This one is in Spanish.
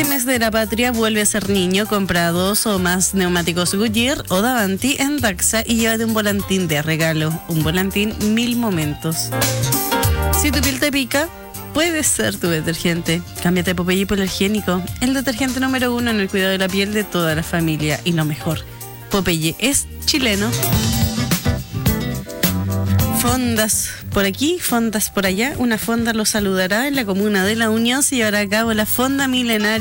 mes de la patria vuelve a ser niño. Compra 2 o más neumáticos Goodyear o Davanti en Daxa y llévate un volantín de regalo. Un volantín 1000 momentos. Si tu piel te pica, puede ser tu detergente. Cámbiate a Popeye por el higiénico, el detergente número 1 en el cuidado de la piel de toda la familia. Y lo mejor, Popeye es chileno. Fondas por aquí, fondas por allá. Una fonda los saludará. En la comuna de La Unión se llevará a cabo la Fonda Milenaria